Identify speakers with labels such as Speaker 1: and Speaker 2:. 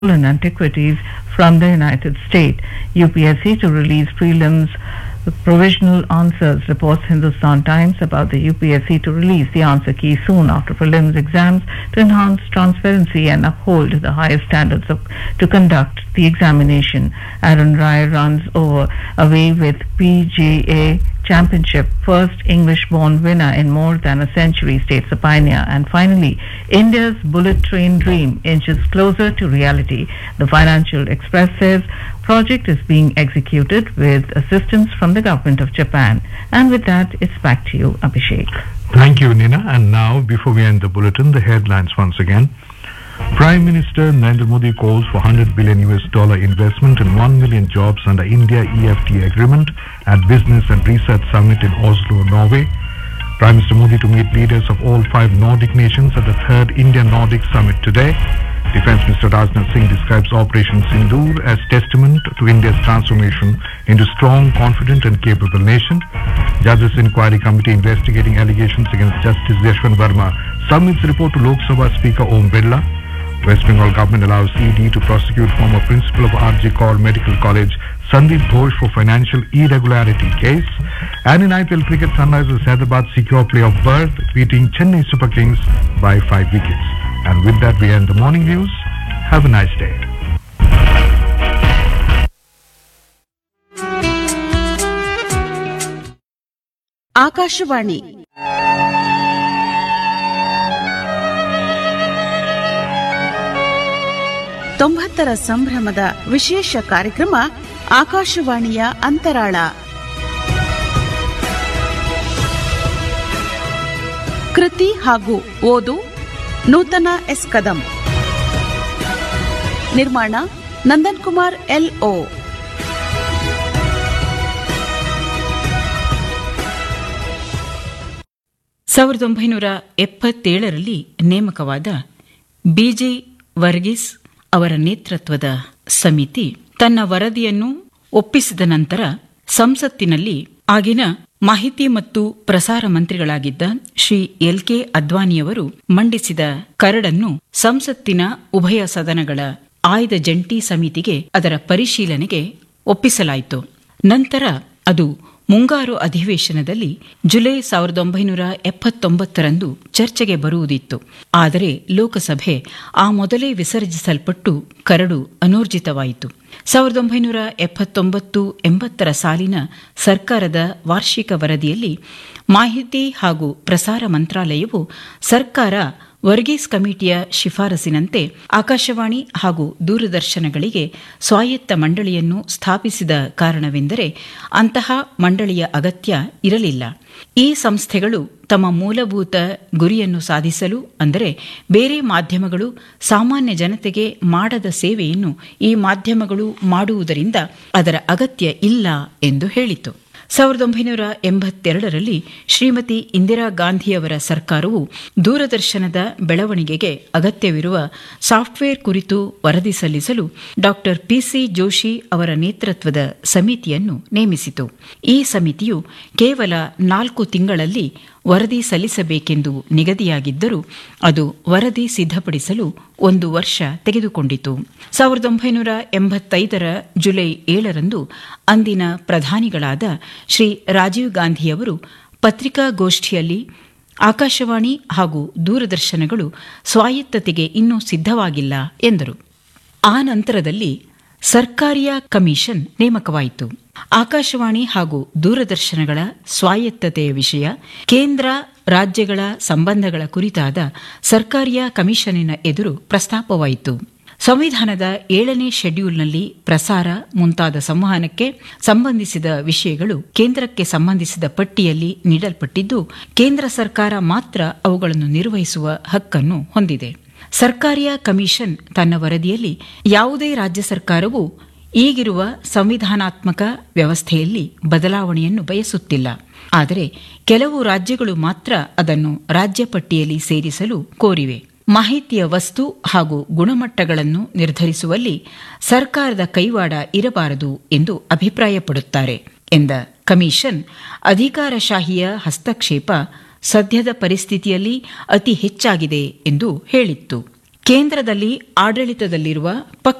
Speaker 1: stolen antiquities from the United States. UPSC to release prelims provisional answers, reports Hindustan Times about the UPSC to release the answer key soon after prelims exams to enhance transparency and uphold the highest standards to conduct the examination. Aaron Rai runs away with PGA Championship, first English-born winner in more than a century, states the pioneer. And finally, India's bullet train dream inches closer to reality. The Financial Express says project is being executed with assistance from the government of Japan. And with that, it's back to you, Abhishek.
Speaker 2: Thank you, Nina. And now, before we end the bulletin, the headlines once again. Prime Minister Narendra Modi calls for $100 billion investment and 1 million jobs under India EFTA agreement at Business and Research Summit in Oslo, Norway. Prime Minister Modi to meet leaders of all 5 Nordic nations at the 3rd India-Nordic Summit today. Defence Minister Rajnath Singh describes Operation Sindoor as testament to India's transformation into strong, confident and capable nation. Judges Inquiry Committee investigating allegations against Justice Yashwant Verma submits report to Lok Sabha Speaker Om Birla. West Bengal government allows ED to prosecute former principal of RG Kaur Medical College Sandeep Ghosh for financial irregularity case. And in IPL cricket, Sunrisers Hyderabad secure playoff berth, beating Chennai Super Kings by 5 wickets. And with that, we end the morning news. Have a nice day.
Speaker 3: Akashvani ತೊಂಬತ್ತರ ಸಂಭ್ರಮದ ವಿಶೇಷ ಕಾರ್ಯಕ್ರಮ ಆಕಾಶವಾಣಿಯ ಅಂತರಾಳ. ಕೃತಿ ಹಾಗೂ ಓದು ನೂತನ S Kadam. ನಿರ್ಮಾಣ ನಂದನ್ ಕುಮಾರ್ LO.
Speaker 4: ಸಾವಿರದ 1977ರಲ್ಲಿ ನೇಮಕವಾದ BJ ವರ್ಗೀಸ್ ಅವರ ನೇತೃತ್ವದ ಸಮಿತಿ ತನ್ನ ವರದಿಯನ್ನು ಒಪ್ಪಿಸಿದ ನಂತರ ಸಂಸತ್ತಿನಲ್ಲಿ ಆಗಿನ ಮಾಹಿತಿ ಮತ್ತು ಪ್ರಸಾರ ಮಂತ್ರಿಗಳಾಗಿದ್ದ ಶ್ರೀ LK ಅದ್ವಾನಿಯವರು ಮಂಡಿಸಿದ ಕರಡನ್ನು ಸಂಸತ್ತಿನ ಉಭಯ ಸದನಗಳ ಆಯ್ದ ಜಂಟಿ ಸಮಿತಿಗೆ ಅದರ ಪರಿಶೀಲನೆಗೆ ಒಪ್ಪಿಸಲಾಯಿತು. ನಂತರ ಅದು ಮುಂಗಾರು ಅಧಿವೇಶನದಲ್ಲಿ ಜುಲೈ 1979ರಂದು ಚರ್ಚೆಗೆ ಬರುವುದಿತ್ತು. ಆದರೆ ಲೋಕಸಭೆ ಆ ಮೊದಲೇ ವಿಸರ್ಜಿಸಲ್ಪಟ್ಟು ಕರಡು ಅನೂರ್ಜಿತವಾಯಿತು. 1979-80 ಸಾಲಿನ ಸರ್ಕಾರದ ವಾರ್ಷಿಕ ವರದಿಯಲ್ಲಿ ಮಾಹಿತಿ ಹಾಗೂ ಪ್ರಸಾರ ಮಂತ್ರಾಲಯವು ಸರ್ಕಾರ ವರ್ಗೀಸ್ ಕಮಿಟಿಯ ಶಿಫಾರಸಿನಂತೆ ಆಕಾಶವಾಣಿ ಹಾಗೂ ದೂರದರ್ಶನಗಳಿಗೆ ಸ್ವಾಯತ್ತ ಮಂಡಳಿಯನ್ನು ಸ್ಥಾಪಿಸಿದ ಕಾರಣವೆಂದರೆ ಅಂತಹ ಮಂಡಳಿಯ ಅಗತ್ಯ ಇರಲಿಲ್ಲ. ಈ ಸಂಸ್ಥೆಗಳು ತಮ್ಮ ಮೂಲಭೂತ ಗುರಿಯನ್ನು ಸಾಧಿಸಲು, ಅಂದರೆ ಬೇರೆ ಮಾಧ್ಯಮಗಳು ಸಾಮಾನ್ಯ ಜನತೆಗೆ ಮಾಡದ ಸೇವೆಯನ್ನು ಈ ಮಾಧ್ಯಮಗಳು ಮಾಡುವುದರಿಂದ ಅದರ ಅಗತ್ಯ ಇಲ್ಲ ಎಂದು ಹೇಳಿತು. 1982ರಲ್ಲಿ ಶ್ರೀಮತಿ ಇಂದಿರಾ ಗಾಂಧಿಯವರ ಸರ್ಕಾರವು ದೂರದರ್ಶನದ ಬೆಳವಣಿಗೆಗೆ ಅಗತ್ಯವಿರುವ ಸಾಫ್ಟ್ವೇರ್ ಕುರಿತು ವರದಿ ಸಲ್ಲಿಸಲು ಡಾ PC ಜೋಶಿ ಅವರ ನೇತೃತ್ವದ ಸಮಿತಿಯನ್ನು ನೇಮಿಸಿತು. ಈ ಸಮಿತಿಯು ಕೇವಲ 4 ತಿಂಗಳಲ್ಲಿ ವರದಿ ಸಲ್ಲಿಸಬೇಕೆಂದು ನಿಗದಿಯಾಗಿದ್ದರೂ ಅದು ವರದಿ ಸಿದ್ಧಪಡಿಸಲು 1 ವರ್ಷ ತೆಗೆದುಕೊಂಡಿತು. 1985ರ ಜುಲೈ 7ರಂದು ಅಂದಿನ ಪ್ರಧಾನಿಗಳಾದ ಶ್ರೀ ರಾಜೀವ್ ಗಾಂಧಿಯವರು ಪತ್ರಿಕಾಗೋಷ್ಠಿಯಲ್ಲಿ ಆಕಾಶವಾಣಿ ಹಾಗೂ ದೂರದರ್ಶನಗಳು ಸ್ವಾಯತ್ತತೆಗೆ ಇನ್ನೂ ಸಿದ್ಧವಾಗಿಲ್ಲ ಎಂದರು. ಆ ನಂತರದಲ್ಲಿ ಸರ್ಕಾರಿಯ ಕಮಿಷನ್ ನೇಮಕವಾಯಿತು. ಆಕಾಶವಾಣಿ ಹಾಗೂ ದೂರದರ್ಶನಗಳ ಸ್ವಾಯತ್ತತೆಯ ವಿಷಯ ಕೇಂದ್ರ ರಾಜ್ಯಗಳ ಸಂಬಂಧಗಳ ಕುರಿತಾದ ಸರ್ಕಾರಿಯ ಕಮಿಷನ್ನಿನ ಎದುರು ಪ್ರಸ್ತಾಪವಾಯಿತು. ಸಂವಿಧಾನದ 7ನೇ ಶೆಡ್ಯೂಲ್ನಲ್ಲಿ ಪ್ರಸಾರ ಮುಂತಾದ ಸಂವಹನಕ್ಕೆ ಸಂಬಂಧಿಸಿದ ವಿಷಯಗಳು ಕೇಂದ್ರಕ್ಕೆ ಸಂಬಂಧಿಸಿದ ಪಟ್ಟಿಯಲ್ಲಿ ನೀಡಲ್ಪಟ್ಟಿದ್ದು, ಕೇಂದ್ರ ಸರ್ಕಾರ ಮಾತ್ರ ಅವುಗಳನ್ನು ನಿರ್ವಹಿಸುವ ಹಕ್ಕನ್ನು ಹೊಂದಿದೆ. ಸರ್ಕಾರಿಯ ಕಮಿಷನ್ ತನ್ನ ವರದಿಯಲ್ಲಿ ಯಾವುದೇ ರಾಜ್ಯ ಸರ್ಕಾರವು ಈಗಿರುವ ಸಂವಿಧಾನಾತ್ಮಕ ವ್ಯವಸ್ಥೆಯಲ್ಲಿ ಬದಲಾವಣೆಯನ್ನು ಬಯಸುತ್ತಿಲ್ಲ, ಆದರೆ ಕೆಲವು ರಾಜ್ಯಗಳು ಮಾತ್ರ ಅದನ್ನು ರಾಜ್ಯ ಪಟ್ಟಿಯಲ್ಲಿ ಸೇರಿಸಲು ಕೋರಿವೆ. ಮಾಹಿತಿಯ ವಸ್ತು ಹಾಗೂ ಗುಣಮಟ್ಟಗಳನ್ನು ನಿರ್ಧರಿಸುವಲ್ಲಿ ಸರ್ಕಾರದ ಕೈವಾಡ ಇರಬಾರದು ಎಂದು ಅಭಿಪ್ರಾಯಪಡುತ್ತಾರೆ ಎಂದ ಕಮಿಷನ್, ಅಧಿಕಾರಶಾಹಿಯ ಹಸ್ತಕ್ಷೇಪ ಸದ್ಯದ ಪರಿಸ್ಥಿತಿಯಲ್ಲಿ ಅತಿ ಹೆಚ್ಚಾಗಿದೆ ಎಂದು ಹೇಳಿತ್ತು. ಕೇಂದ್ರದಲ್ಲಿ ಆಡಳಿತದಲ್ಲಿರುವ